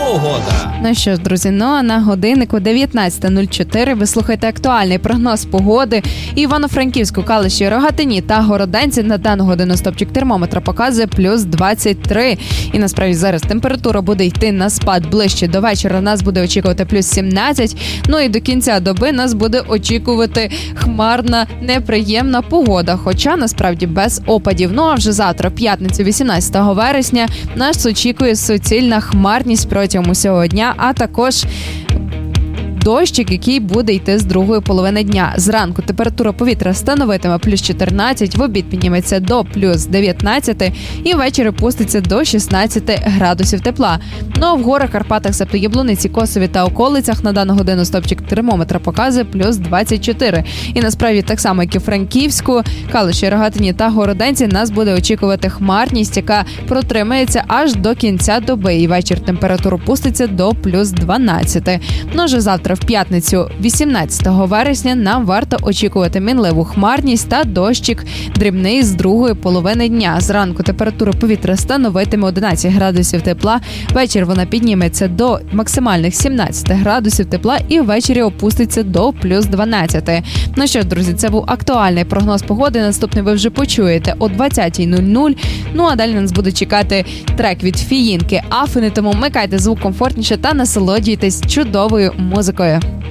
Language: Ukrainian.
погода. Ну що ж, друзі, а на годиннику 19:04 ви слухаєте актуальний прогноз погоди. Івано-Франківську, Калуші, Рогатині та Городенці на дану годину стопчик термометра показує плюс 23. І насправді зараз температура буде йти на спад ближче до вечора. Нас буде очікувати плюс 17. Ну і до кінця доби нас буде очікувати хмарна, неприємна погода. Хоча насправді без опадів. Ну а вже завтра, п'ятницю, 18 вересня, нас очікує суцільна хмарність протягом усього дня, а також дощик, який буде йти з другої половини дня. Зранку температура повітря становитиме плюс 14, в обід підніметься до плюс 19 і ввечері пуститься до 16 градусів тепла. Ну а в горах, Карпатах, себто Яблуниці, Косові та околицях на дану годину стопчик термометра показує плюс 24. І насправді так само, як і Франківську, Калуші, Рогатині та Городенці, нас буде очікувати хмарність, яка протримається аж до кінця доби. І вечір температура пуститься до плюс 12. Ну вже завтра в п'ятницю, 18 вересня, нам варто очікувати мінливу хмарність та дощик дрібний з другої половини дня. Зранку температура повітря становитиме 11 градусів тепла, ввечері вона підніметься до максимальних 17 градусів тепла і ввечері опуститься до плюс 12. Ну що ж, друзі, це був актуальний прогноз погоди. Наступний ви вже почуєте о 20:00. Ну а далі нас буде чекати трек від Фіїнки Афини, тому вмикайте звук комфортніше та насолоджуйтесь чудовою музикою.